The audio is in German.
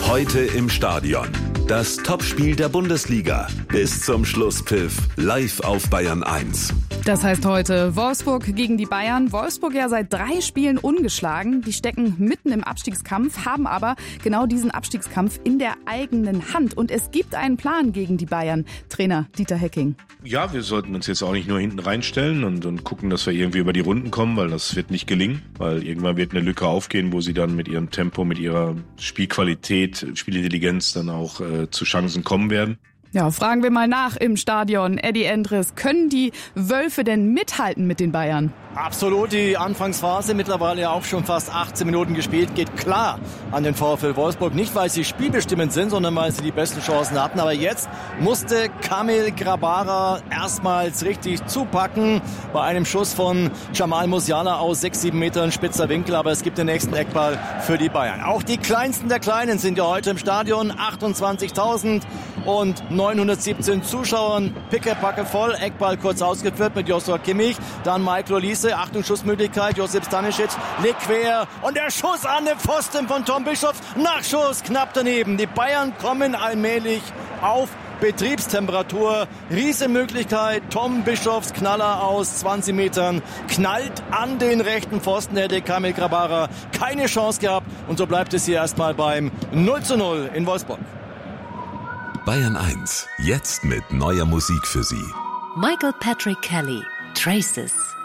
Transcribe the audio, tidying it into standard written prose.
Heute im Stadion. Das Topspiel der Bundesliga. Bis zum Schlusspfiff. Live auf Bayern 1. Das heißt heute Wolfsburg gegen die Bayern. Wolfsburg ja seit 3 Spielen ungeschlagen. Die stecken mitten im Abstiegskampf, haben aber genau diesen Abstiegskampf in der eigenen Hand. Und es gibt einen Plan gegen die Bayern. Trainer Dieter Hecking. Ja, wir sollten uns jetzt auch nicht nur hinten reinstellen und gucken, dass wir irgendwie über die Runden kommen, weil das wird nicht gelingen. Weil irgendwann wird eine Lücke aufgehen, wo sie dann mit ihrem Tempo, mit ihrer Spielqualität, Spielintelligenz dann auch zu Chancen kommen werden. Ja, fragen wir mal nach im Stadion. Eddie Endres, können die Wölfe denn mithalten mit den Bayern? Absolut, die Anfangsphase, mittlerweile ja auch schon fast 18 Minuten gespielt, geht klar an den VfL Wolfsburg. Nicht, weil sie spielbestimmend sind, sondern weil sie die besten Chancen hatten. Aber jetzt musste Kamil Grabara erstmals richtig zupacken bei einem Schuss von Jamal Musiala aus 6-7 Metern spitzer Winkel. Aber es gibt den nächsten Eckball für die Bayern. Auch die Kleinsten der Kleinen sind ja heute im Stadion. 28.000 und 917 Zuschauern. Pickepacke voll. Eckball kurz ausgeführt mit Joshua Kimmich. Dann Michael Olise. Achtung, Schussmöglichkeit. Josip Stanisic legt quer. Und der Schuss an den Pfosten von Tom Bischoff. Nachschuss knapp daneben. Die Bayern kommen allmählich auf Betriebstemperatur. Riesenmöglichkeit. Tom Bischofs Knaller aus 20 Metern knallt an den rechten Pfosten. Hätte Kamil Grabara keine Chance gehabt. Und so bleibt es hier erstmal beim 0:0 in Wolfsburg. Bayern 1. Jetzt mit neuer Musik für Sie. Michael Patrick Kelly. Traces.